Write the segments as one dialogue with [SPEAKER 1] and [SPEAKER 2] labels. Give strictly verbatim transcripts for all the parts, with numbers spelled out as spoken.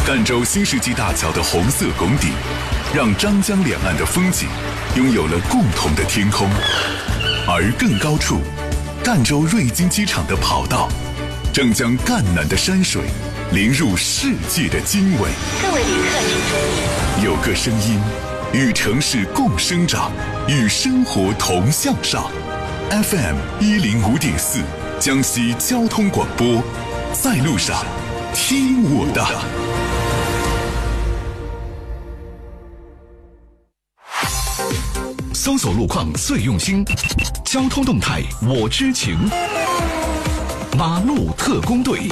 [SPEAKER 1] 赣州新世纪大桥的红色拱顶，让张江两岸的风景拥有了共同的天空。而更高处，赣州瑞金机场的跑道，正将赣南的山水淋入世界的经纬。
[SPEAKER 2] 各位旅客请注意，
[SPEAKER 1] 有个声音，与城市共生长，与生活同向上。F M 一零五点四，江西交通广播，在路上，听我的。
[SPEAKER 3] 搜索路况最用心，交通动态我知情。马路特工队。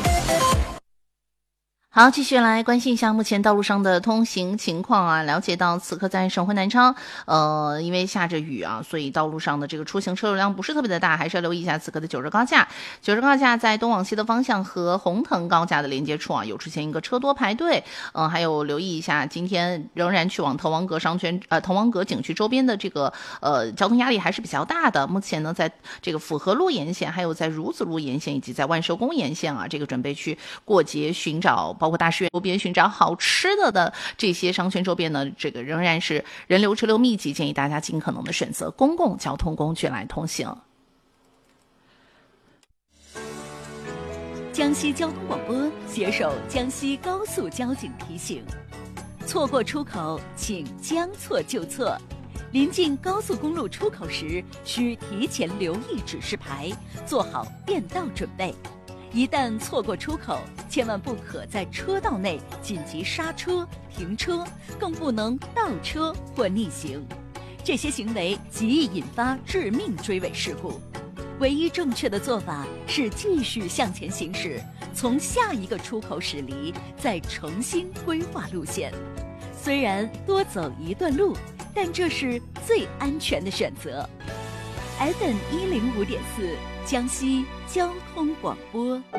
[SPEAKER 4] 好，继续来关心一下目前道路上的通行情况啊。了解到此刻在省会南昌，呃，因为下着雨啊，所以道路上的这个出行车流量不是特别的大，还是要留意一下此刻的九日高架。九日高架在东往西的方向和红藤高架的连接处啊，有出现一个车多排队。嗯、呃，还有留意一下，今天仍然去往滕王阁商圈呃滕王阁景区周边的这个呃交通压力还是比较大的。目前呢，在这个辅河路沿线，还有在儒子路沿线以及在万寿宫沿线啊，这个准备去过节寻找。包括大师园周边寻找好吃的的这些商圈周边呢，这个仍然是人流车流密集，建议大家尽可能的选择公共交通工具来通行。
[SPEAKER 5] 江西交通广播携手江西高速交警提醒：错过出口，请将错就错。临近高速公路出口时，需提前留意指示牌，做好变道准备。一旦错过出口，千万不可在车道内紧急刹车、停车，更不能倒车或逆行。这些行为极易引发致命追尾事故。唯一正确的做法是继续向前行驶，从下一个出口驶离，再重新规划路线。虽然多走一段路，但这是最安全的选择。F M 一零五点四，江西交通广播。